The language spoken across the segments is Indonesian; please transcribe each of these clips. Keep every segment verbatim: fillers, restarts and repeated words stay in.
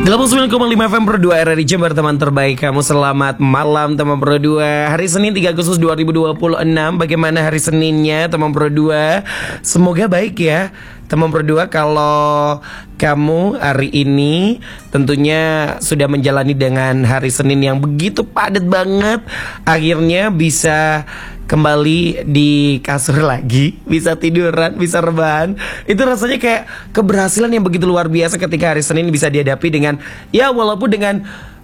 delapan puluh sembilan koma lima F M Pro dua R R I Jember, teman terbaik kamu. Selamat malam teman Pro dua. Hari Senin tiga Agustus dua ribu dua puluh enam. Bagaimana hari Seninnya teman Pro dua? Semoga baik ya teman Pro dua. Kalau kamu hari ini tentunya sudah menjalani dengan hari Senin yang begitu padat banget, akhirnya bisa kembali di kasur lagi, bisa tiduran, bisa rebahan. Itu rasanya kayak keberhasilan yang begitu luar biasa ketika hari Senin bisa dihadapi dengan, ya walaupun dengan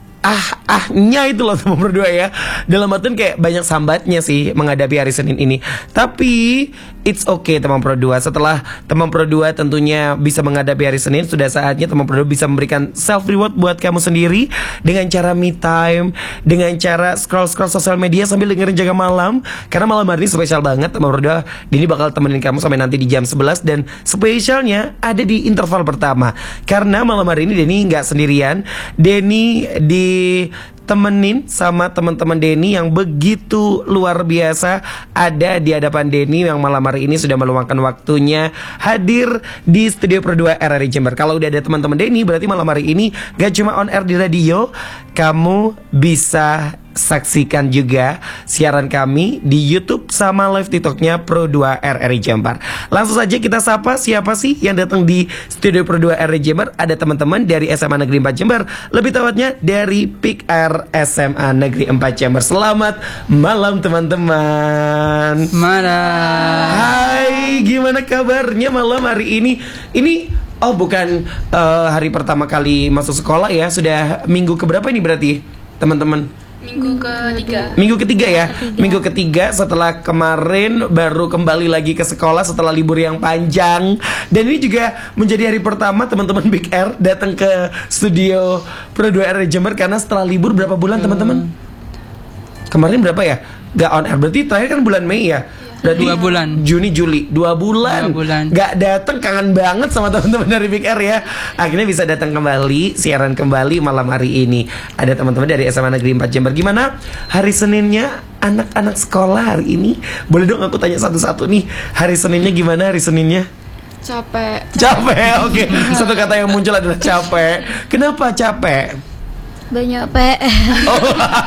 ah ahnya itu loh teman berdua ya. Dalam artian kayak banyak sambatnya sih menghadapi hari Senin ini. Tapi it's okay teman Pro dua. Setelah teman Pro dua tentunya bisa menghadapi hari Senin, sudah saatnya teman Pro dua bisa memberikan self reward buat kamu sendiri dengan cara me time, dengan cara scroll-scroll sosial media sambil dengerin Jaga Malam. Karena malam hari ini spesial banget teman Pro dua. Ini bakal temenin kamu sampai nanti di jam sebelas, dan spesialnya ada di interval pertama. Karena malam hari ini Denny nggak sendirian. Denny di temenin sama teman-teman Denny yang begitu luar biasa. Ada di hadapan Denny yang malam hari ini sudah meluangkan waktunya hadir di studio Pro dua R R I Jember. Kalau udah ada teman-teman Denny, berarti malam hari ini gak cuma on air di radio, kamu bisa saksikan juga siaran kami di YouTube sama live TikToknya Pro dua R R I Jember. Langsung saja kita sapa siapa sih yang datang di studio Pro dua R R I Jember. Ada teman-teman dari S M A Negeri empat Jember, lebih tepatnya dari P I K R S M A Negeri empat Jember. Selamat malam teman-teman. Malam. Hai, gimana kabarnya malam hari ini? Ini oh bukan uh, hari pertama kali masuk sekolah ya. Sudah minggu keberapa ini berarti teman-teman? Minggu ketiga. Minggu ketiga ya. Minggu ketiga setelah kemarin baru kembali lagi ke sekolah setelah libur yang panjang. Dan ini juga menjadi hari pertama teman-teman Big R datang ke studio Pro dua R R I Jember. Karena setelah libur berapa bulan teman-teman? Hmm. Kemarin berapa ya? Gak on air, berarti terakhir kan bulan Mei ya? Berarti dua bulan. Juni, Juli, dua bulan. Dua bulan. Gak datang, kangen banget sama teman-teman dari Big R ya. Akhirnya bisa datang kembali, siaran kembali malam hari ini. Ada teman-teman dari S M A Negeri empat Jember. Gimana hari Seninnya anak-anak sekolah hari ini? Boleh dong aku tanya satu-satu nih. Hari Seninnya gimana hari Seninnya? Capek. Capek, oke. Okay. Satu kata yang muncul adalah capek. Kenapa capek? Banyak P R. Oh,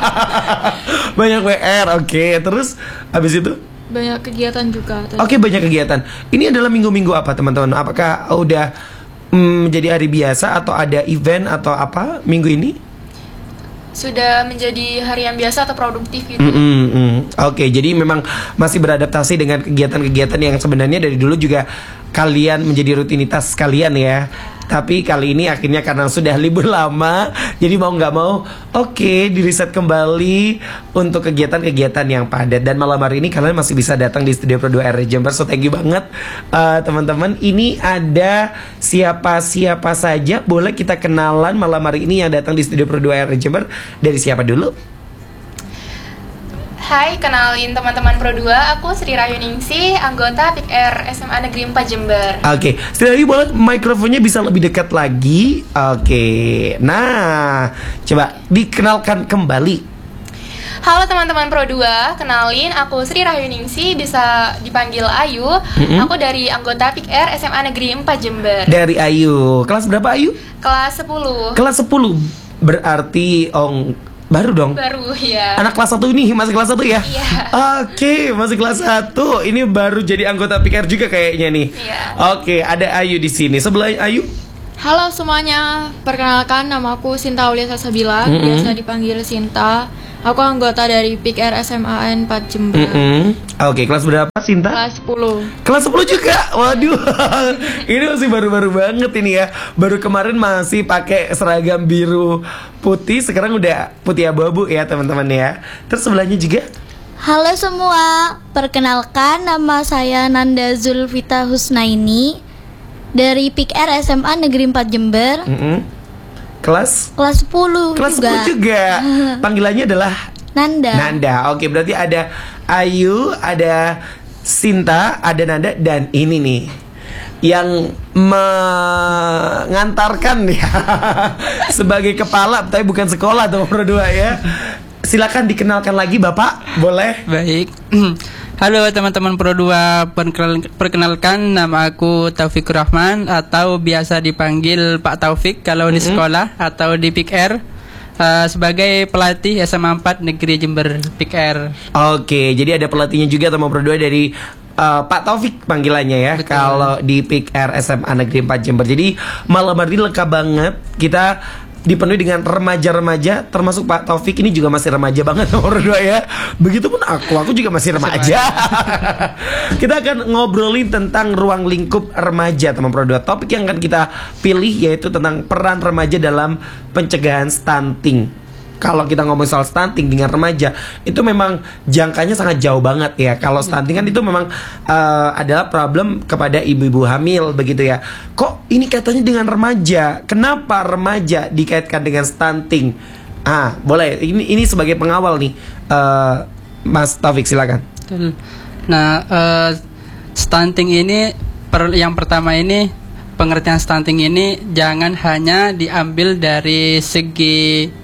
banyak P R, oke. Okay. Terus habis itu? Banyak kegiatan juga. Oke, okay, banyak kegiatan. Ini adalah minggu-minggu apa teman-teman? Apakah udah mm, menjadi hari biasa atau ada event atau apa minggu ini? Sudah menjadi hari yang biasa atau produktif gitu. Mm -mm, mm. Oke, okay, jadi memang masih beradaptasi dengan kegiatan-kegiatan yang sebenarnya dari dulu juga kalian menjadi rutinitas kalian ya. Tapi kali ini akhirnya karena sudah libur lama, jadi mau nggak mau, oke, okay, diriset kembali untuk kegiatan-kegiatan yang padat. Dan malam hari ini kalian masih bisa datang di studio Pro dua R R I Jember. So thank you banget uh, teman-teman. Ini ada siapa-siapa saja. Boleh kita kenalan malam hari ini yang datang di studio Pro dua R R I Jember. Dari siapa dulu? Hai, kenalin teman-teman Pro dua. Aku Sri Rayuningsi, anggota P I K R S M A Negeri empat Jember. Oke, okay. Sekali lagi boleh mikrofonnya bisa lebih dekat lagi. Oke, okay. Nah, coba dikenalkan kembali. Halo teman-teman Pro dua, kenalin aku Sri Rayuningsi, bisa dipanggil Ayu. Mm-hmm. Aku dari anggota P I K R S M A Negeri empat Jember. Dari Ayu. Kelas berapa Ayu? Kelas sepuluh. Kelas sepuluh. Berarti oh baru dong? Baru ya. Anak kelas satu ini masih kelas satu ya? Iya. Oke, okay, masih kelas satu. Ini baru jadi anggota P I K R juga kayaknya nih. Iya. Oke, okay, ada Ayu di sini. Sebelah Ayu. Halo semuanya, perkenalkan nama aku Sinta Aulia Salsabila, mm-hmm. biasa dipanggil Sinta. Aku anggota dari P I K R S M A N empat Jember. Mm-hmm. Oke, okay, kelas berapa Sinta? Kelas sepuluh. Kelas sepuluh juga? Waduh, ini masih baru-baru banget ini ya. Baru kemarin masih pakai seragam biru putih, sekarang udah putih abu-abu ya teman-teman ya. Terus sebelahnya juga. Halo semua, perkenalkan nama saya Nanda Zulfita Husnaini dari P I K R S M A Negeri empat Jember. Mm-hmm. Kelas? Kelas sepuluh Kelas juga. sepuluh juga. Panggilannya adalah Nanda. Nanda. Oke, berarti ada Ayu, ada Sinta, ada Nanda, dan ini nih yang mengantarkan ya sebagai kepala, tapi bukan sekolah tuh Pro dua ya. Silakan dikenalkan lagi Bapak, boleh? Baik. Halo teman-teman Pro dua, perkenal- perkenalkan nama aku Taufikur Rahman atau biasa dipanggil Pak Taufik kalau di sekolah atau di P I K R, uh, sebagai pelatih S M A empat Negeri Jember P I K R. Oke, jadi ada pelatihnya juga teman Pro dua dari uh, Pak Taufik panggilannya ya. Betul. Kalau di P I K R S M A Negeri empat Jember. Jadi malam hari ini lengkap banget. Kita dipenuhi dengan remaja-remaja, termasuk Pak Taufik ini juga masih remaja banget nomor dua ya. Begitupun aku, aku juga masih remaja. Kita akan ngobrolin tentang ruang lingkup remaja teman Pro dua. Topik yang akan kita pilih yaitu tentang peran remaja dalam pencegahan stunting. Kalau kita ngomong soal stunting dengan remaja, itu memang jangkanya sangat jauh banget ya. Kalau stunting kan itu memang uh, adalah problem kepada ibu-ibu hamil begitu ya. Kok ini katanya dengan remaja? Kenapa remaja dikaitkan dengan stunting? Ah, boleh. Ini ini sebagai pengawal nih, uh, Mas Taufik silakan. Betul. Nah, uh, stunting ini per, yang pertama ini pengertian stunting ini jangan hanya diambil dari segi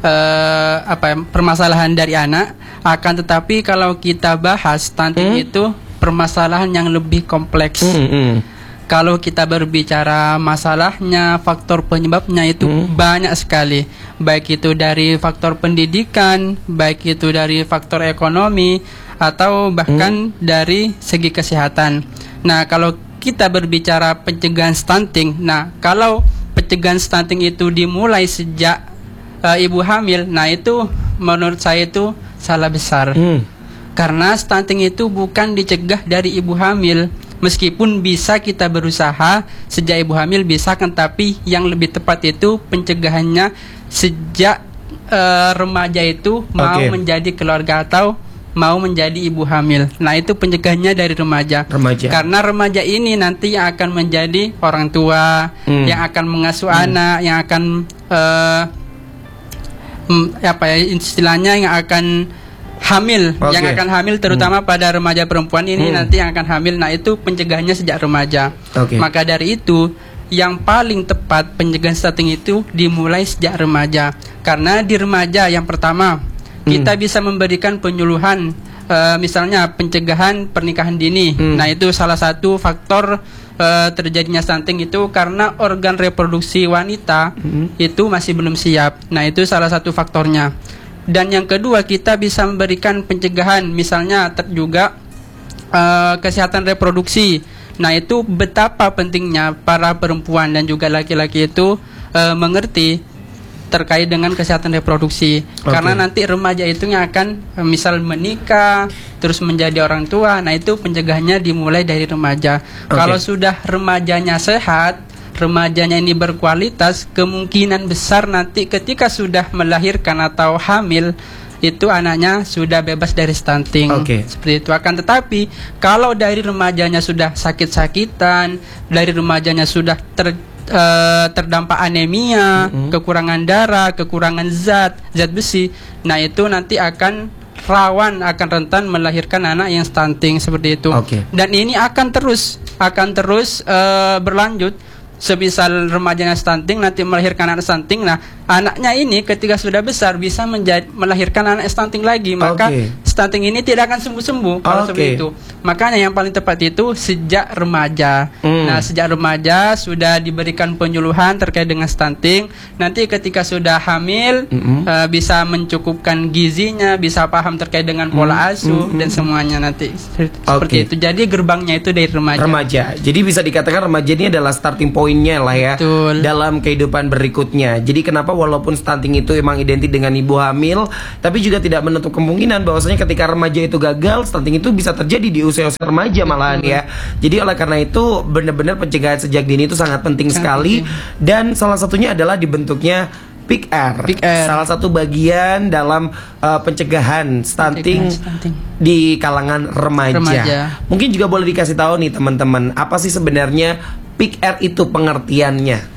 Uh, apa ya, permasalahan dari anak, akan tetapi kalau kita bahas stunting hmm? itu permasalahan yang lebih kompleks. Hmm, hmm. Kalau kita berbicara masalahnya, faktor penyebabnya itu hmm? banyak sekali. Baik itu dari faktor pendidikan, baik itu dari faktor ekonomi, atau bahkan hmm? dari segi kesehatan. Nah, kalau kita berbicara pencegahan stunting, nah kalau pencegahan stunting itu dimulai sejak Uh, ibu hamil, nah itu menurut saya itu salah besar. hmm. Karena stunting itu bukan dicegah dari ibu hamil. Meskipun bisa kita berusaha sejak ibu hamil bisa kan, tapi yang lebih tepat itu pencegahannya sejak uh, remaja itu mau okay. menjadi keluarga atau mau menjadi ibu hamil. Nah itu pencegahannya dari remaja. remaja Karena remaja ini nanti yang akan menjadi orang tua, hmm. yang akan mengasuh hmm. anak, yang akan uh, apa ya istilahnya yang akan hamil, okay. yang akan hamil terutama hmm. pada remaja perempuan ini hmm. nanti yang akan hamil. Nah itu pencegahannya sejak remaja. Okay. Maka dari itu yang paling tepat pencegahan stunting itu dimulai sejak remaja. Karena di remaja yang pertama hmm. kita bisa memberikan penyuluhan, uh, misalnya pencegahan pernikahan dini. hmm. Nah itu salah satu faktor Uh, terjadinya stunting itu karena organ reproduksi wanita mm-hmm. itu masih belum siap. Nah itu salah satu faktornya. Dan yang kedua kita bisa memberikan pencegahan, misalnya ter- juga uh, kesehatan reproduksi. Nah itu betapa pentingnya para perempuan dan juga laki-laki itu uh, mengerti terkait dengan kesehatan reproduksi. Okay. Karena nanti remaja itu yang akan misal menikah terus menjadi orang tua. Nah itu pencegahannya dimulai dari remaja. Okay. Kalau sudah remajanya sehat, remajanya ini berkualitas, kemungkinan besar nanti ketika sudah melahirkan atau hamil itu anaknya sudah bebas dari stunting. Okay. Seperti itu. Akan tetapi kalau dari remajanya sudah sakit-sakitan, dari remajanya sudah ter Uh, terdampak anemia, mm-hmm. kekurangan darah, kekurangan zat, zat besi. Nah itu nanti akan rawan, akan rentan melahirkan anak yang stunting seperti itu. Okay. Dan ini akan terus, akan terus uh, berlanjut. Semisal remajanya stunting nanti melahirkan anak stunting. Nah anaknya ini ketika sudah besar bisa menjadi melahirkan anak stunting lagi. Maka okay. stunting ini tidak akan sembuh-sembuh kalau okay. seperti itu. Makanya yang paling tepat itu sejak remaja. mm. Nah sejak remaja sudah diberikan penyuluhan terkait dengan stunting. Nanti ketika sudah hamil mm-hmm. uh, bisa mencukupkan gizinya, bisa paham terkait dengan pola asuh mm-hmm. dan semuanya nanti seperti okay. itu. Jadi gerbangnya itu dari remaja. Remaja. Jadi bisa dikatakan remaja ini adalah starting pointnya lah ya. Betul. Dalam kehidupan berikutnya. Jadi kenapa walaupun stunting itu emang identik dengan ibu hamil, tapi juga tidak menutup kemungkinan bahwasanya ketika remaja itu gagal, stunting itu bisa terjadi di usia-usia remaja malahan ya. Jadi oleh karena itu benar-benar pencegahan sejak dini itu sangat penting sangat sekali penting. Dan salah satunya adalah dibentuknya P I K R. P I K R salah satu bagian dalam uh, pencegahan stunting, stunting di kalangan remaja. remaja. Mungkin juga boleh dikasih tahu nih teman-teman, apa sih sebenarnya P I K R itu pengertiannya?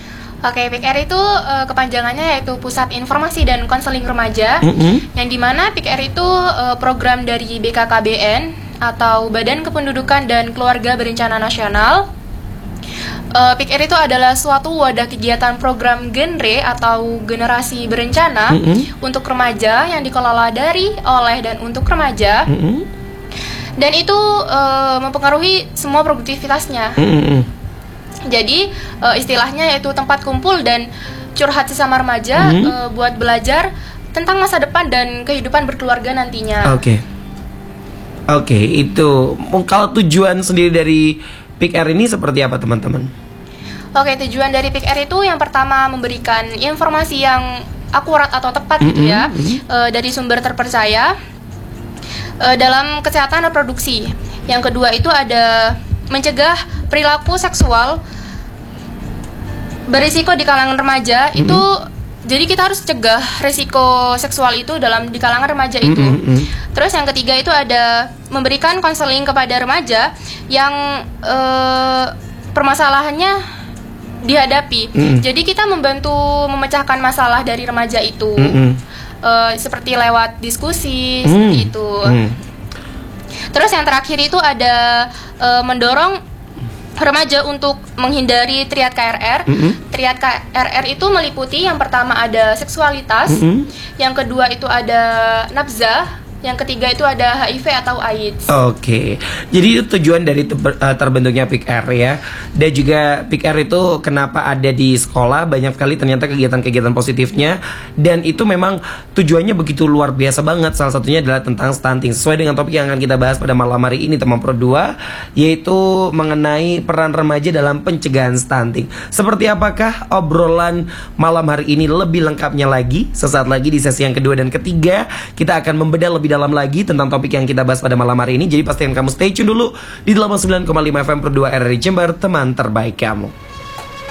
Oke, P I K R itu uh, kepanjangannya yaitu Pusat Informasi dan Konseling Remaja, mm-hmm. yang dimana P I K R itu uh, program dari B K K B N atau Badan Kependudukan dan Keluarga Berencana Nasional. uh, P I K R itu adalah suatu wadah kegiatan program genre atau generasi berencana mm-hmm. untuk remaja yang dikelola dari, oleh, dan untuk remaja. mm-hmm. dan itu uh, mempengaruhi semua produktivitasnya. Mm-hmm. Jadi uh, istilahnya yaitu tempat kumpul dan curhat sesama remaja mm-hmm. uh, buat belajar tentang masa depan dan kehidupan berkeluarga nantinya. Oke, okay. oke okay, itu kalau tujuan sendiri dari P I K R ini seperti apa teman-teman? Oke, okay, tujuan dari P I K R itu yang pertama memberikan informasi yang akurat atau tepat mm-hmm. gitu ya uh, dari sumber terpercaya uh, dalam kesehatan reproduksi. Yang kedua itu ada mencegah perilaku seksual berisiko di kalangan remaja. Mm-hmm. Itu jadi kita harus cegah risiko seksual itu dalam di kalangan remaja itu. Mm-hmm. Terus yang ketiga itu ada memberikan konseling kepada remaja yang uh, permasalahannya dihadapi. Mm-hmm. Jadi kita membantu memecahkan masalah dari remaja itu. Mm-hmm. uh, seperti lewat diskusi mm-hmm. seperti itu. Mm-hmm. Terus yang terakhir itu ada uh, mendorong remaja untuk menghindari triad K R R. Mm-hmm. Triad K R R itu meliputi yang pertama ada seksualitas, mm-hmm. yang kedua itu ada nafzah, yang ketiga itu ada H I V atau AIDS. Oke, okay. Jadi itu tujuan dari terbentuknya P I K R ya. Dan juga P I K R itu kenapa ada di sekolah, banyak sekali ternyata kegiatan-kegiatan positifnya. Dan itu memang tujuannya begitu luar biasa banget. Salah satunya adalah tentang stunting. Sesuai dengan topik yang akan kita bahas pada malam hari ini teman Pro dua, yaitu mengenai peran remaja dalam pencegahan stunting. Seperti apakah obrolan malam hari ini lebih lengkapnya lagi? Sesaat lagi di sesi yang kedua dan ketiga kita akan membedah lebih dalam lagi tentang topik yang kita bahas pada malam hari ini. Jadi pastikan kamu stay tune dulu di delapan puluh sembilan koma lima F M Pro dua R R I Jember, teman terbaik kamu.